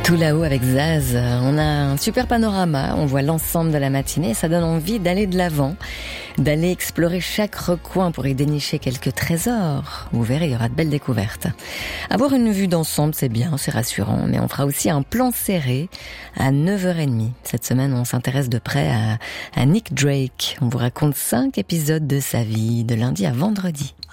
Tout là-haut avec Zaz, on a un super panorama, on voit l'ensemble de la matinée et ça donne envie d'aller de l'avant, d'aller explorer chaque recoin pour y dénicher quelques trésors. Vous verrez, il y aura de belles découvertes. Avoir une vue d'ensemble, c'est bien, c'est rassurant, mais on fera aussi un plan serré à 9h30. Cette semaine, on s'intéresse de près à Nick Drake. On vous raconte 5 épisodes de sa vie, de lundi à vendredi.